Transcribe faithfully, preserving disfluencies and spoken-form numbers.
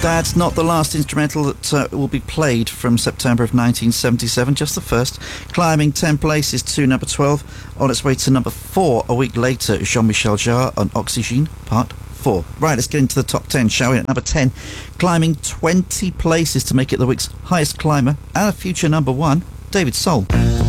That's not the last instrumental that uh, will be played from September of nineteen seventy-seven, just the first. Climbing ten places to number twelve. On its way to number four a week later, Jean-Michel Jarre on Oxygène, Part four. Right, let's get into the top ten, shall we? At number ten, climbing twenty places to make it the week's highest climber, and a future number one, David Soul.